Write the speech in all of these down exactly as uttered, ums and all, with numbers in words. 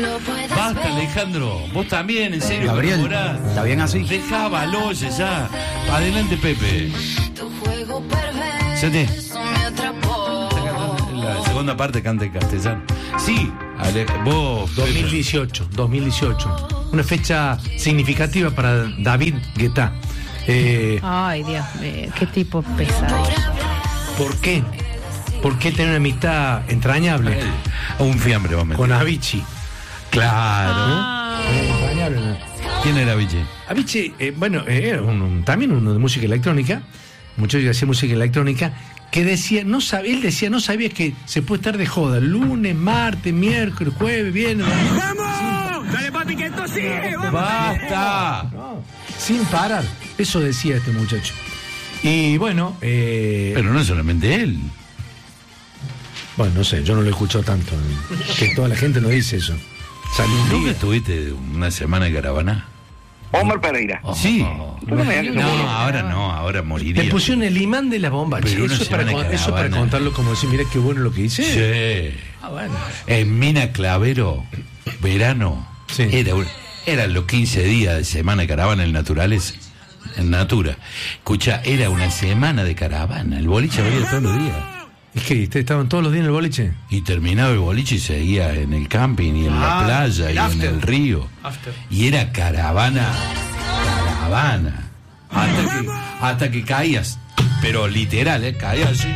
Basta, Alejandro. Vos también, en serio. Gabriel, ¿está bien así? Deja Baloye ya. Adelante, Pepe. ¿Sete? La segunda parte canta en castellano. Sí, Ale, vos. dos mil dieciocho, dos mil dieciocho. Una fecha significativa para David Guetta. Eh, Ay, Dios mío, qué tipo pesado. ¿Por qué? ¿Por qué tener una amistad entrañable? Un fiambre, vamos. Con Avicii. Claro. Ah. Entrañable, ¿no? ¿Quién era Avicii? Avicii, eh, bueno, eh, era un, un, también uno de música electrónica, muchacho que hacía música electrónica, que decía, no sabía, él decía, no sabía que se puede estar de joda, lunes, martes, miércoles, jueves, viernes. ¡Vamos! ¡Dale, papi, que esto sigue! ¡Vamos! ¡Basta! No, sin parar. Eso decía este muchacho. Y bueno, eh, Pero no solamente él. bueno, no sé, yo no lo he escuchado tanto. Que toda la gente no dice eso. Salió un ¿Nunca día. estuviste una semana en caravana? Omar Pereira. Sí. No me digas que No, seguro. ahora no, ahora moriría. Te pusieron el imán de la bomba. Pero che, una eso, para, semana de eso para caravana. contarlo como decir, mira qué bueno lo que hice. Sí. Ah, bueno. En Mina Clavero, verano, Sí. era un- eran los quince días de semana de caravana en Naturales, en Natura. Escucha, era una semana de caravana, el boliche abría todos los días. ¿Es que ustedes estaban todos los días en el boliche? Y terminaba el boliche y seguía en el camping y en Ah, la playa el y after. en el río. After. Y era caravana, caravana. Hasta que, hasta que caías, pero literal, ¿eh? Caías así.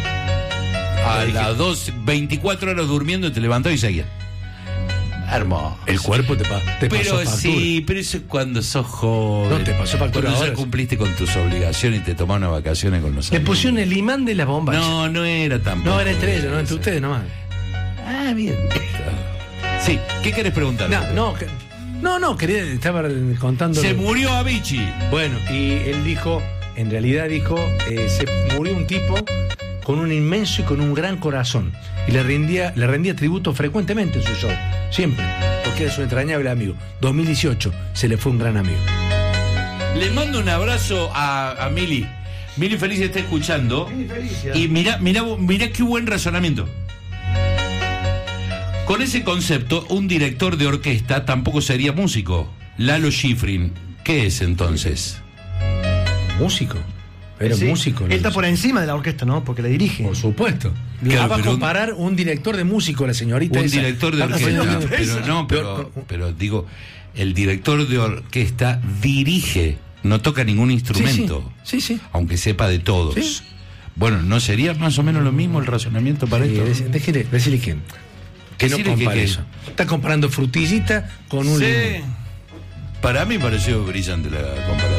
A las dos, veinticuatro horas durmiendo, te levantabas y seguías. Hermoso. El cuerpo te, pa te Pero pasó factura. sí, pero eso es cuando sos joven. No, te pasó factura Cuando ya ahora. cumpliste con tus obligaciones y te tomaron unas vacaciones con los Le amigos. pusieron el imán de la bomba. No, no era tampoco. No, era entre ellos, no entre ustedes nomás. Ah, bien. Sí, ¿qué querés preguntar? No, no, que- no, no, quería, estaba contando. Se murió Avicii. Bueno, y él dijo, en realidad dijo, eh, se murió un tipo con un inmenso y con un gran corazón. Y le rendía, le rendía tributo frecuentemente en su show. Siempre. Porque era su entrañable amigo. dos mil dieciocho se le fue un gran amigo. Le mando un abrazo a, a Mili. Mili Feliz está escuchando. Y mira, mira, mira qué buen razonamiento. Con ese concepto, un director de orquesta tampoco sería músico. Lalo Schifrin, ¿qué es entonces? Músico. Era Sí, músico. Él está por encima de la orquesta, ¿no? Porque la dirige. Por supuesto. Claro, Ah, va a pero un- comparar un director de músico, la señorita Un esa. director de Va a orquesta. comparar- Pero no, pero, pero digo, el director de orquesta dirige, no toca ningún instrumento. Sí, sí. sí. Aunque sepa de todos. Sí. Bueno, ¿no sería más o menos lo mismo el razonamiento para Sí, esto? dec- déjele, decirle que, que no Decirle que- compare que- eso. Está comparando frutillita con un Sí. limón. Para mí pareció brillante la comparación.